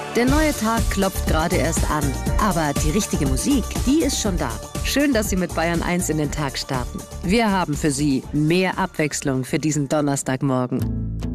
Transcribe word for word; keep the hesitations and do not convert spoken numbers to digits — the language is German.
Der neue Tag klopft gerade erst an. Aber die richtige Musik, die ist schon da. Schön, dass Sie mit Bayern eins in den Tag starten. Wir haben für Sie mehr Abwechslung für diesen Donnerstagmorgen.